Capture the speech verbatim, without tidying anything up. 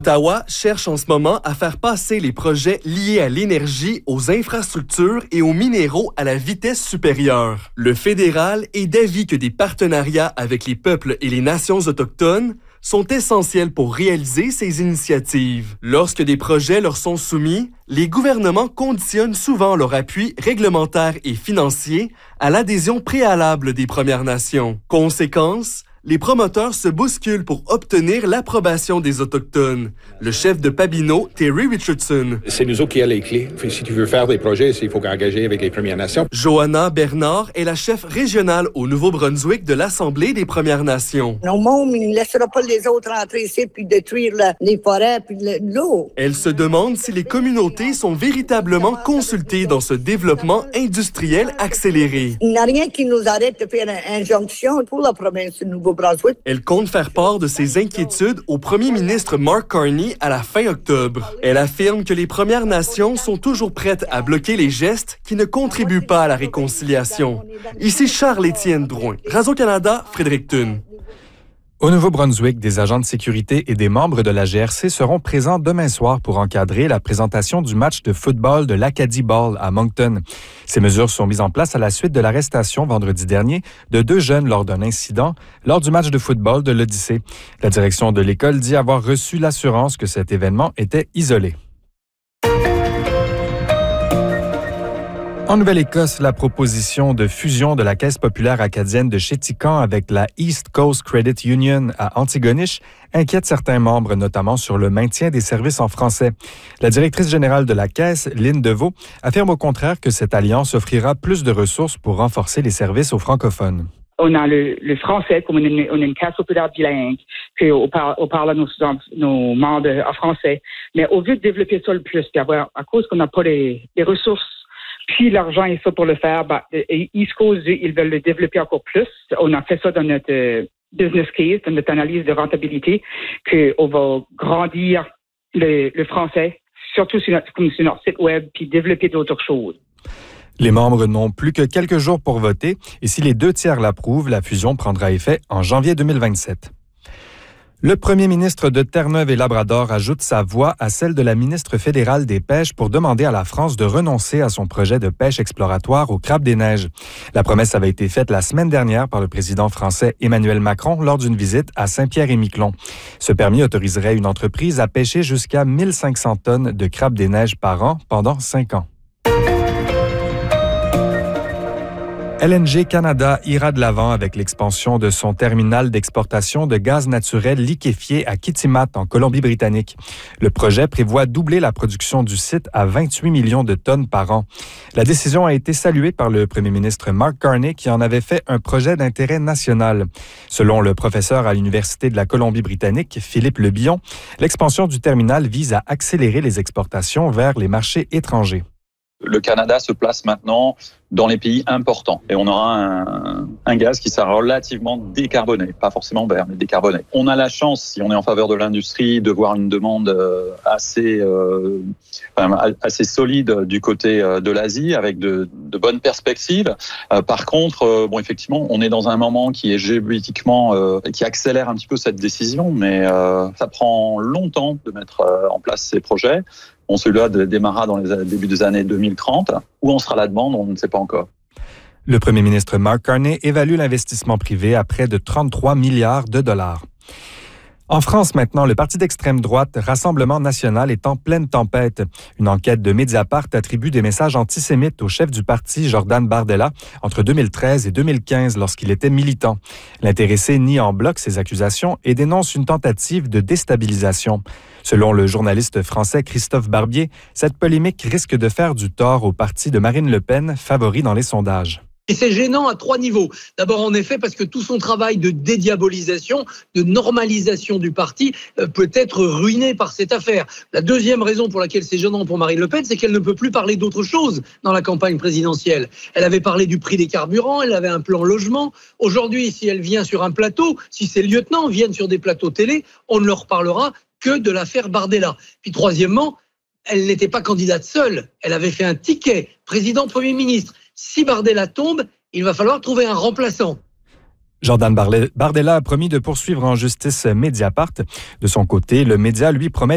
Ottawa cherche en ce moment à faire passer les projets liés à l'énergie, aux infrastructures et aux minéraux à la vitesse supérieure. Le fédéral est d'avis que des partenariats avec les peuples et les nations autochtones sont essentiels pour réaliser ces initiatives. Lorsque des projets leur sont soumis, les gouvernements conditionnent souvent leur appui réglementaire et financier à l'adhésion préalable des Premières Nations. Conséquence, les promoteurs se bousculent pour obtenir l'approbation des Autochtones. Le chef de Pabineau, Terry Richardson. C'est nous autres qui avons les clés. Si tu veux faire des projets, il faut engager avec les Premières Nations. Johanna Bernard est la chef régionale au Nouveau-Brunswick de l'Assemblée des Premières Nations. Non, monde, il ne laissera pas les autres entrer ici puis détruire la, les forêts puis l'eau. Elle se demande si les communautés sont véritablement consultées dans ce développement industriel accéléré. Il n'y a rien qui nous arrête de faire une injonction pour la province du Nouveau-Brunswick. Elle compte faire part de ses inquiétudes au premier ministre Mark Carney à la fin octobre. Elle affirme que les Premières Nations sont toujours prêtes à bloquer les gestes qui ne contribuent pas à la réconciliation. Ici Charles-Étienne Drouin, Radio-Canada, Fredericton. Au Nouveau-Brunswick, des agents de sécurité et des membres de la G R C seront présents demain soir pour encadrer la présentation du match de football de l'Acadie Ball à Moncton. Ces mesures sont mises en place à la suite de l'arrestation vendredi dernier de deux jeunes lors d'un incident lors du match de football de l'Odyssée. La direction de l'école dit avoir reçu l'assurance que cet événement était isolé. En Nouvelle-Écosse, la proposition de fusion de la Caisse populaire acadienne de Chéticamp avec la East Coast Credit Union à Antigonish inquiète certains membres, notamment sur le maintien des services en français. La directrice générale de la Caisse, Lynn Deveau, affirme au contraire que cette alliance offrira plus de ressources pour renforcer les services aux francophones. On a le, le français, comme on a une, on a une caisse populaire bilingue, qu'on parle, on parle à nos, nos membres en français. Mais au lieu de développer ça le plus, à cause qu'on n'a pas les, les ressources, puis l'argent est ça pour le faire, bah, East Coast, ils veulent le développer encore plus. On a fait ça dans notre euh, business case, dans notre analyse de rentabilité, qu'on va grandir le, le français, surtout sur notre, comme sur notre site web, puis développer d'autres choses. Les membres n'ont plus que quelques jours pour voter et si les deux tiers l'approuvent, la fusion prendra effet en janvier deux mille vingt-sept. Le premier ministre de Terre-Neuve et Labrador ajoute sa voix à celle de la ministre fédérale des Pêches pour demander à la France de renoncer à son projet de pêche exploratoire au crabe des neiges. La promesse avait été faite la semaine dernière par le président français Emmanuel Macron lors d'une visite à Saint-Pierre-et-Miquelon. Ce permis autoriserait une entreprise à pêcher jusqu'à mille cinq cents tonnes de crabe des neiges par an pendant cinq ans. L N G Canada ira de l'avant avec l'expansion de son terminal d'exportation de gaz naturel liquéfié à Kitimat, en Colombie-Britannique. Le projet prévoit doubler la production du site à vingt-huit millions de tonnes par an. La décision a été saluée par le premier ministre Mark Carney, qui en avait fait un projet d'intérêt national. Selon le professeur à l'Université de la Colombie-Britannique, Philippe Lebillon, l'expansion du terminal vise à accélérer les exportations vers les marchés étrangers. Le Canada se place maintenant dans les pays importants et on aura un, un gaz qui sera relativement décarboné, pas forcément vert, mais décarboné. On a la chance, si on est en faveur de l'industrie, de voir une demande assez, euh, enfin, assez solide du côté de l'Asie avec de, de bonnes perspectives. Euh, par contre, euh, bon, effectivement, on est dans un moment qui est géopolitiquement, euh, qui accélère un petit peu cette décision, mais euh, ça prend longtemps de mettre euh, en place ces projets. Bon, celui-là démarrera dans les débuts des années deux mille trente. Où en sera la demande, on ne sait pas encore. Le premier ministre Mark Carney évalue l'investissement privé à près de trente-trois milliards de dollars. En France maintenant, le parti d'extrême droite Rassemblement national est en pleine tempête. Une enquête de Mediapart attribue des messages antisémites au chef du parti, Jordan Bardella, entre deux mille treize et deux mille quinze lorsqu'il était militant. L'intéressé nie en bloc ces accusations et dénonce une tentative de déstabilisation. Selon le journaliste français Christophe Barbier, cette polémique risque de faire du tort au parti de Marine Le Pen, favori dans les sondages. Et c'est gênant à trois niveaux. D'abord, en effet, parce que tout son travail de dédiabolisation, de normalisation du parti euh, peut être ruiné par cette affaire. La deuxième raison pour laquelle c'est gênant pour Marine Le Pen, c'est qu'elle ne peut plus parler d'autre chose dans la campagne présidentielle. Elle avait parlé du prix des carburants, elle avait un plan logement. Aujourd'hui, si elle vient sur un plateau, si ses lieutenants viennent sur des plateaux télé, on ne leur parlera que de l'affaire Bardella. Puis troisièmement, elle n'était pas candidate seule. Elle avait fait un ticket président-premier ministre. Si Bardella tombe, il va falloir trouver un remplaçant. Jordan Bardella a promis de poursuivre en justice Mediapart. De son côté, le média lui promet